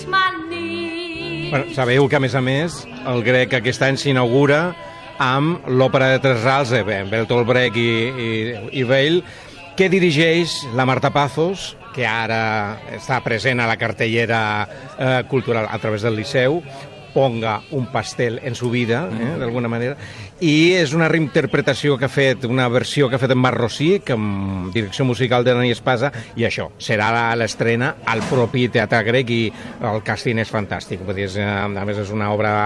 Bueno, sabeu que, a més, el grec aquest any s'inaugura amb l'òpera de Tres Rals de Bertolt Brecht i Weil, que dirigeix la Marta Pazos, que ara està present a la cartellera cultural a través del Liceu, Ponga un pastel en su vida, d'alguna manera, i és una reinterpretació que ha fet, una versió que ha fet en Marc Rossi, amb direcció musical de Dani Espasa, i això, serà l'estrena al propi Teatre Grec i el càsting és fantàstic. Vull dir, a més, és una obra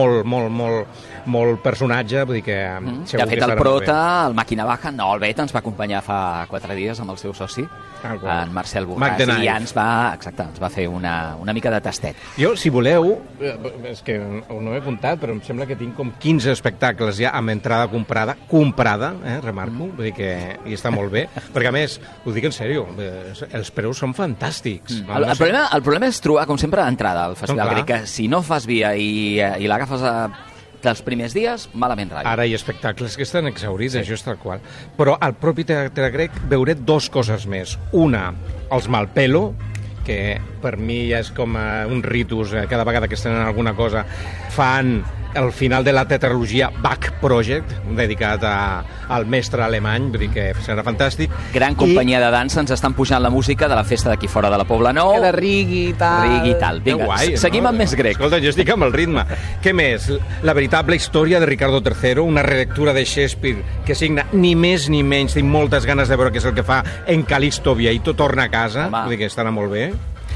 molt personatge, vull dir que de fet, el prota, el Màquina Baja, no, el Bet ens va acompanyar fa 4 dies amb el seu soci, en Marcel Borràs, i ja ens va fer una mica de tastet. Jo, si voleu, és que no he apuntat, però em sembla que tinc com 15 espectacles ja amb entrada comprada, remarco, vull dir que hi està molt bé, perquè a més, ho dic en sèrio, els preus són fantàstics. El problema és trobar, com sempre, entrada al Festival Grec, que si no fas via i l'agafes dels primers dies, malament rai. Ara hi ha espectacles que estan exhaurits, això és tal qual. Però al propi Teatre Grec veuré 2 coses més. Una, els Malpelo, que per mi ja és com un ritus, cada vegada que estrenen alguna cosa, fan el final de la tetralogia Bach Project, dedicat al mestre alemany, vull dir que serà fantàstic. Gran companyia de dansa, ens estan pujant la música de la festa d'aquí fora de la Pobla Nou. Que de Rigui i tal. Vinga, guai, seguim amb més grec. Escolta, jo estic amb el ritme. Què més? La veritable història de Ricardo III, una relectura de Shakespeare que signa ni més ni menys, tinc moltes ganes de veure què és el que fa en Calixto Vieito, torna a casa, vull dir que estarà molt bé.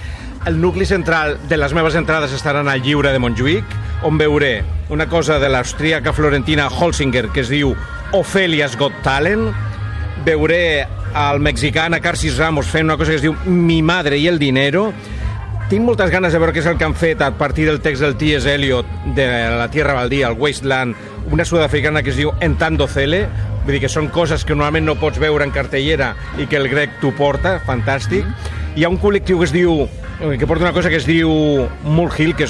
El nucli central de les meves entrades estaran al Lliure de Montjuïc, on veuré una cosa de l'austríaca florentina Holsinger que es diu Ophelia's Got Talent, veuré el mexicà Carcis Ramos fent una cosa que es diu Mi Madre y el Dinero. Tinc moltes ganes de veure què és el que han fet a partir del text del T.S. Eliot de La Tierra Baldía, el Wasteland, una sud-africana que es diu Entando Cele, vull dir que són coses que normalment no pots veure en cartellera i que el grec t'ho porta, fantàstic. Hi ha un col·lectiu que porta una cosa que es diu Mulhill, que és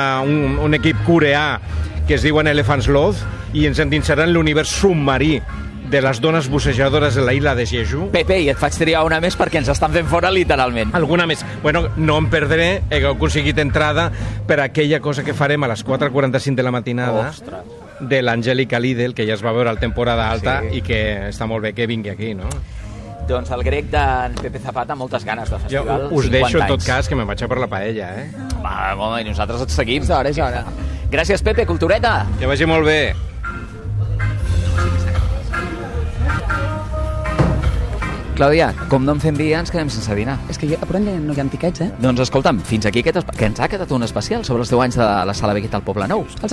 un equip coreà que es diuen Elephant's Loath, i ens endinsaran l'univers submarí de les dones bussejadores de la illa de Jeju. Pepe, i et faig triar una més perquè ens estan fent fora literalment. Alguna més. Bueno, no em perdré, he aconseguit entrada per aquella cosa que farem a les 4:45 de la matinada. Ostres. De l'Angélica Lidl, que ja es va veure a temporada alta i que està molt bé que vingui aquí, no? Doncs el grec d'en Pepe Zapata, moltes ganes de festival. Jo us deixo en tot cas que me'n vaig a per la paella, Va, i nosaltres et seguim. És hora. Gràcies, Pepe, cultureta. Que vagi molt bé. Clàudia, com no en fem via, ens quedem sense dinar. És que a Poranya no hi ha tiquets, Doncs escolta'm, fins aquí que ens ha quedat un especial sobre els 10 anys de la Sala Beguet al Poble Nou.